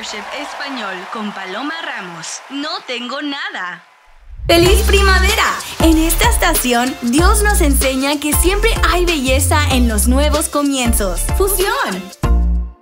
Masterchef Español con Paloma Ramos. No tengo nada. ¡Feliz primavera! En esta estación, Dios nos enseña que siempre hay belleza en los nuevos comienzos. ¡Fusión!